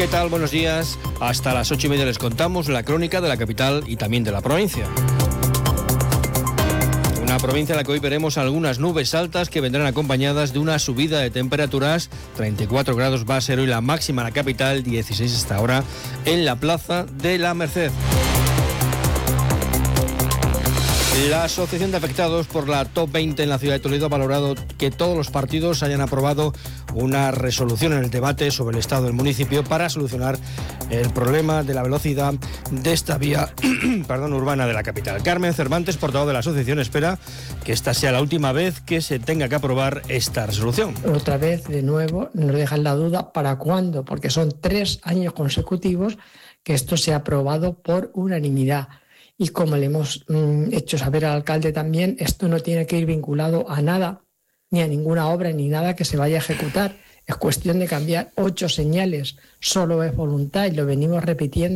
¿Qué tal? Buenos días. Hasta las 8:30 les contamos la crónica de la capital y también de la provincia. Una provincia en la que hoy veremos algunas nubes altas que vendrán acompañadas de una subida de temperaturas. 34 grados va a ser hoy la máxima en la capital, 16 hasta ahora en la Plaza de la Merced. La Asociación de Afectados por la Top 20 en la ciudad de Toledo ha valorado que todos los partidos hayan aprobado una resolución en el debate sobre el estado del municipio para solucionar el problema de la velocidad de esta vía urbana de la capital. Carmen Cervantes, portavoz de la asociación, espera que esta sea la última vez que se tenga que aprobar esta resolución. Otra vez, de nuevo, nos dejan la duda para cuándo, porque son 3 años consecutivos que esto se ha aprobado por unanimidad. Y como le hemos hecho saber al alcalde también, esto no tiene que ir vinculado a nada, ni a ninguna obra, ni nada que se vaya a ejecutar. Es cuestión de cambiar 8 señales, solo es voluntad y lo venimos repitiendo.